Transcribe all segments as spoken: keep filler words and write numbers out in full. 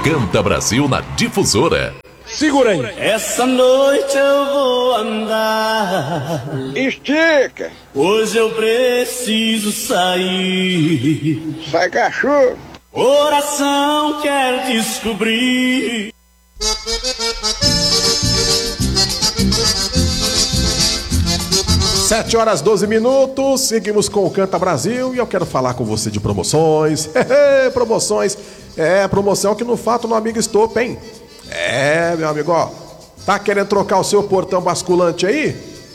Canta Brasil na Difusora. Segura aí. Essa noite eu vou andar. Estica. Hoje eu preciso sair. Sai, cachorro. Coração quer descobrir. Sete horas, doze minutos, seguimos com o Canta Brasil e eu quero falar com você de promoções. Promoções, é, promoção que não falta no Amigo Estopa, hein? É, meu amigo, ó, tá querendo trocar o seu portão basculante aí?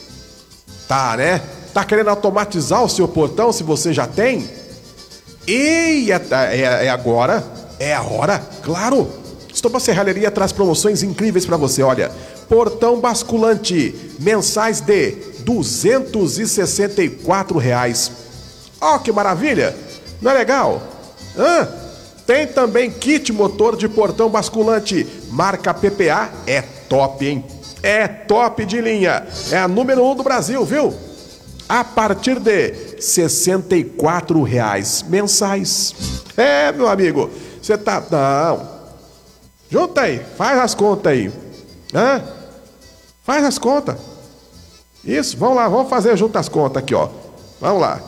Tá, né? Tá querendo automatizar o seu portão, se você já tem? E é, é, é agora, é a hora, claro. Estopa Serralheria traz promoções incríveis pra você, olha. Portão basculante, mensais de duzentos e sessenta e quatro reais. Ó, que maravilha! Não é legal? Hã? Tem também kit motor de portão basculante, marca P P A, é top, hein? É top de linha, é a número um do Brasil, viu? A partir de sessenta e quatro reais mensais. É, meu amigo, você tá... Não. Junta aí, faz as contas aí. Hã? Faz as contas. Isso, vamos lá, vamos fazer junto as contas aqui, ó. Vamos lá.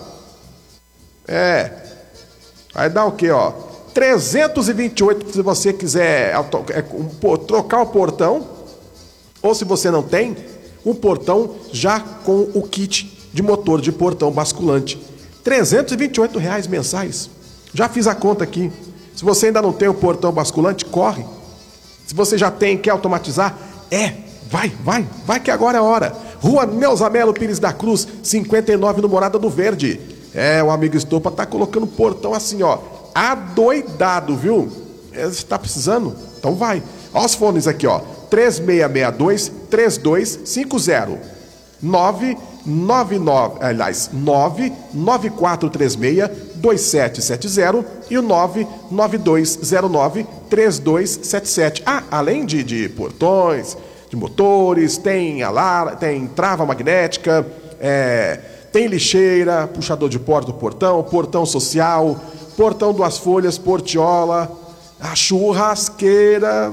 É. Vai dar o quê, ó? trezentos e vinte e oito se você quiser trocar o portão. Ou se você não tem, um portão já com o kit de motor de portão basculante. trezentos e vinte e oito reais mensais. Já fiz a conta aqui. Se você ainda não tem o portão basculante, corre. Se você já tem e quer automatizar, é, vai, vai, vai que agora é a hora. Rua Neuza Melo Pires da Cruz, cinquenta e nove, no Morada do Verde. É, o Amigo Estopa tá colocando portão assim, ó, adoidado, viu? Você tá precisando? Então vai. Ó os fones aqui, ó, três seis seis dois, três dois cinco zero, nove nove nove, aliás, nove nove quatro três seis, dois sete sete zero e o nove nove dois zero nove, três dois sete sete. Ah, além de, de portões, de motores, tem alar, tem trava magnética, é, tem lixeira, puxador de porta do portão, portão social, portão duas folhas, portiola, a churrasqueira.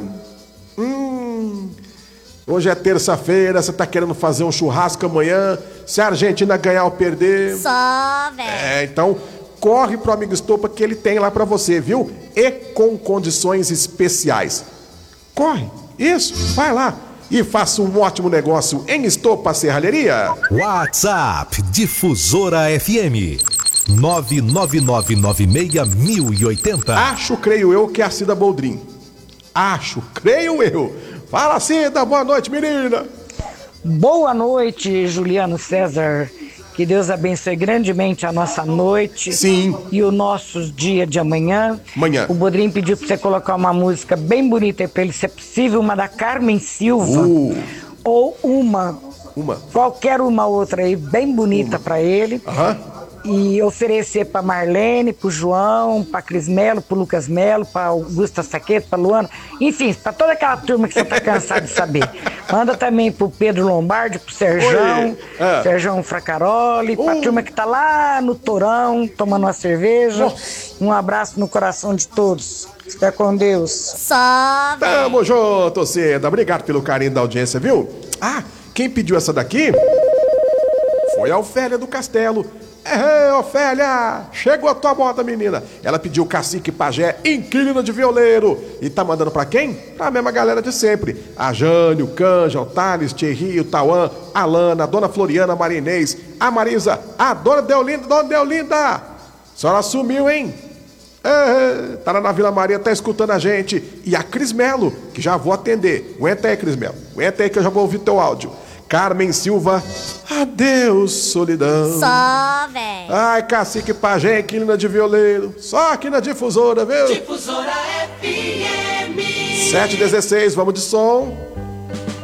Hum, hoje é terça-feira, você tá querendo fazer um churrasco amanhã, se a Argentina ganhar ou perder... Só, velho. É, então corre pro Amigo Estopa que ele tem lá pra você, viu? E com condições especiais. Corre, isso, vai lá. E faça um ótimo negócio em Estopa Serralheria. WhatsApp Difusora F M nove nove nove nove seis mil e oitenta. Acho, creio eu, que é a Cida Boldrin. Acho, creio eu. Fala, Cida, boa noite, menina. Boa noite, Juliano César. Que Deus abençoe grandemente a nossa noite. Sim. E o nosso dia de amanhã. Amanhã. O Bodrinho pediu pra você colocar uma música bem bonita pra ele, se é possível, uma da Carmen Silva. Uh. Ou uma. Uma. Qualquer uma outra aí, bem bonita pra ele. Aham. E oferecer pra Marlene, pro João, pra Cris Melo, pro Lucas Melo, pra Augusta Saqueto, pra Luana. Enfim, pra toda aquela turma que você tá cansado de saber. Manda também pro Pedro Lombardi, pro Serjão, é. Serjão Fracaroli, Uh. pra turma que tá lá no Torão, tomando uma cerveja. Nossa. Um abraço no coração de todos. Fica com Deus. Só, velho. Tamo junto, Cida. Obrigado pelo carinho da audiência, viu? Ah, quem pediu essa daqui foi a Ofélia do Castelo. É, Ofélia, chegou a tua moda, menina. Ela pediu Cacique Pajé, inquilino de violeiro. E tá mandando pra quem? Pra mesma galera de sempre. A Jane, o Canja, o Thales, Thierry, o Tauan, a Lana, a Dona Floriana, a Marinês, a Marisa, a Dona Deolinda. Dona Deolinda, a senhora sumiu, hein? É, tá lá na Vila Maria, tá escutando a gente. E a Cris Melo, que já vou atender. Aguenta aí, Cris Melo. Aguenta aí que eu já vou ouvir teu áudio. Carmen Silva, adeus, solidão. Só, velho. Ai, Cacique Pajé, inquilina de violeiro. Só aqui na Difusora, viu? Difusora F M. sete e dezesseis, vamos de som.